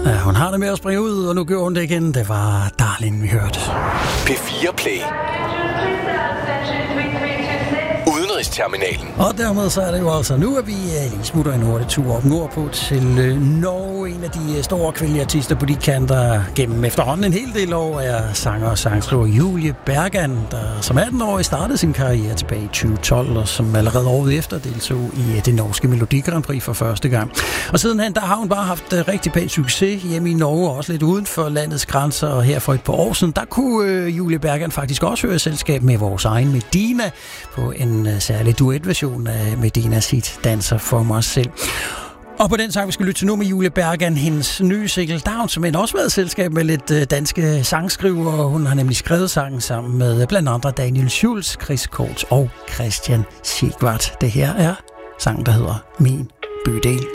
Ja, hun har det med at springe ud, og nu gør hun det igen. Det var Darling, vi hørte. P4 Play. Udenrigsterminalen. Og dermed så er det jo altså, nu er vi lige smutter en hurtig tur op nordpå til Norge. En af de store kvindelige artister på de kanter gennem efterhånden en hel del år er sanger og sangskriver Julie Bergan, der som 18-årig startede sin karriere tilbage i 2012, og som allerede året efter deltog i det norske Melodi Grand Prix for første gang. Og sidenhen, der har hun bare haft rigtig pæn succes hjemme i Norge, og også lidt uden for landets grænser. Og her for et par år siden, der kunne Julie Bergan faktisk også høre selskab med vores egen Medina på en særlig duetversion af Medinas hit Danser for mig selv. Og på den sang, vi skal lytte til nu med Julie Bergan, hendes nye single Down, som end også været selskab med lidt danske sangskrivere. Hun har nemlig skrevet sangen sammen med blandt andre Daniel Schulz, Chris Kort og Christian Sigvart. Det her er sangen, der hedder Min Bydel.